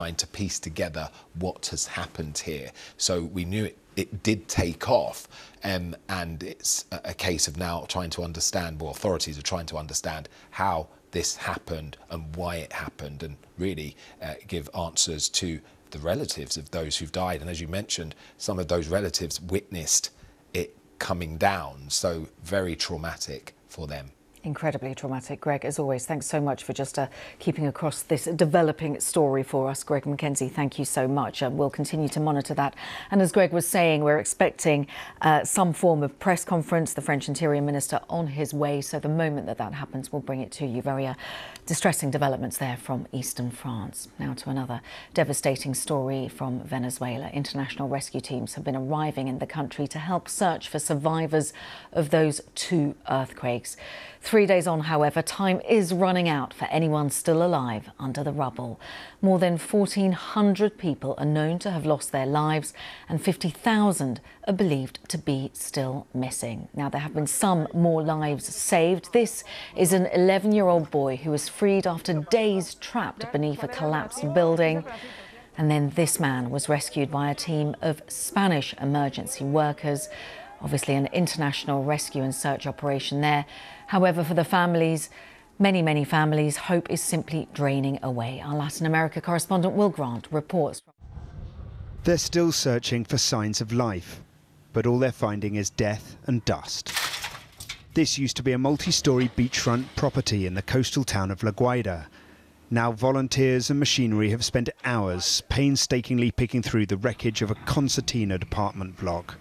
trying to piece together what has happened here. So we knew it did take off, and it's a case of now trying to understand, well, authorities are trying to understand how this happened and why it happened, and really give answers to the relatives of those who've died. And as you mentioned, some of those relatives witnessed it coming down, so very traumatic for them. Incredibly traumatic. Greg, as always, thanks so much for just keeping across this developing story for us. Greg Mackenzie, thank you so much. We'll continue to monitor that. And as Greg was saying, we're expecting some form of press conference, the French Interior Minister on his way. So the moment that happens, we'll bring it to you. Very distressing developments there from eastern France. Now to another devastating story from Venezuela. International rescue teams have been arriving in the country to help search for survivors of those two earthquakes. 3 days on, however, time is running out for anyone still alive under the rubble. More than 1,400 people are known to have lost their lives and 50,000 are believed to be still missing. Now, there have been some more lives saved. This is an 11-year-old boy who was freed after days trapped beneath a collapsed building. And then this man was rescued by a team of Spanish emergency workers. Obviously an international rescue and search operation there. However, for the families, many families, hope is simply draining away. Our Latin America correspondent Will Grant reports. They're still searching for signs of life, but all they're finding is death and dust. This used to be a multi-storey beachfront property in the coastal town of La Guaira. Now volunteers and machinery have spent hours painstakingly picking through the wreckage of a concertina apartment block.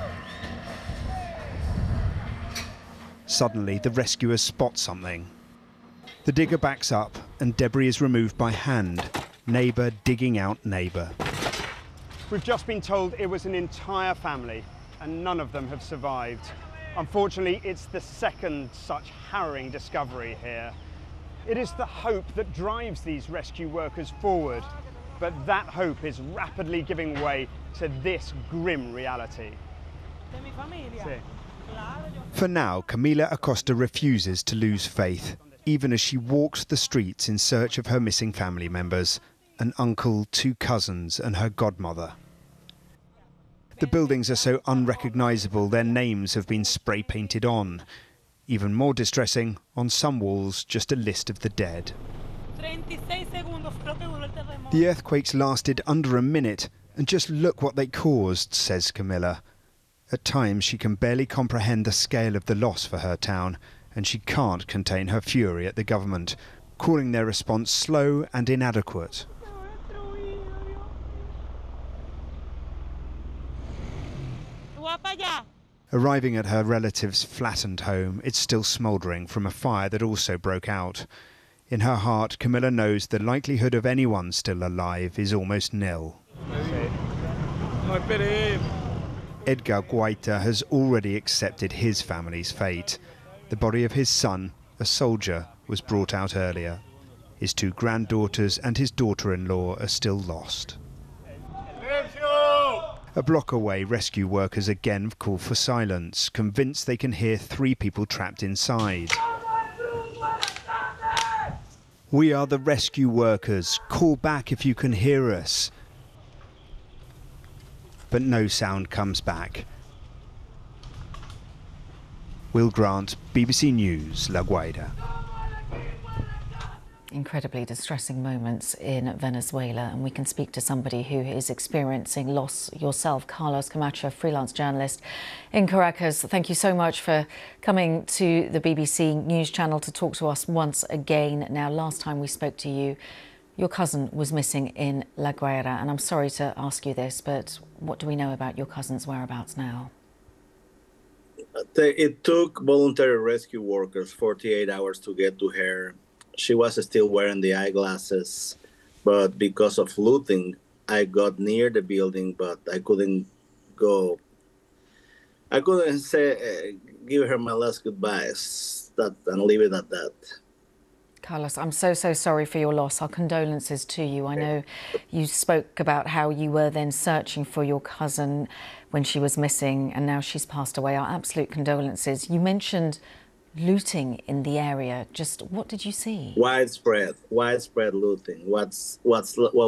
Suddenly, the rescuers spot something. The digger backs up and debris is removed by hand, neighbour digging out neighbour. We've just been told it was an entire family and none of them have survived. Unfortunately, it's the second such harrowing discovery here. It is the hope that drives these rescue workers forward, but that hope is rapidly giving way to this grim reality. For now, Camila Acosta refuses to lose faith, even as she walks the streets in search of her missing family members, an uncle, two cousins and her godmother. The buildings are so unrecognisable, their names have been spray painted on. Even more distressing, on some walls, just a list of the dead. The earthquakes lasted under a minute, and just look what they caused, says Camila. At times, she can barely comprehend the scale of the loss for her town, and she can't contain her fury at the government, calling their response slow and inadequate. Arriving at her relative's flattened home, it's still smouldering from a fire that also broke out. In her heart, Camila knows the likelihood of anyone still alive is almost nil. Edgar Guaita has already accepted his family's fate. The body of his son, a soldier, was brought out earlier. His two granddaughters and his daughter-in-law are still lost. A block away, rescue workers again call for silence, convinced they can hear 3 people trapped inside. We are the rescue workers. Call back if you can hear us. But no sound comes back. Will Grant, BBC News, La Guaira. Incredibly distressing moments in Venezuela, and we can speak to somebody who is experiencing loss yourself. Carlos Camacho, freelance journalist in Caracas. Thank you so much for coming to the BBC News channel to talk to us once again. Now, last time we spoke to you, your cousin was missing in La Guaira, and I'm sorry to ask you this, but what do we know about your cousin's whereabouts now? It took voluntary rescue workers 48 hours to get to her. She was still wearing the eyeglasses, but because of looting, I got near the building, but I couldn't go. I couldn't give her my last goodbyes and leave it at that. Carlos, I'm so sorry for your loss. Our condolences to you. I know you spoke about how you were then searching for your cousin when she was missing, and now she's passed away. Our absolute condolences. You mentioned looting in the area. Just what did you see? Widespread looting. What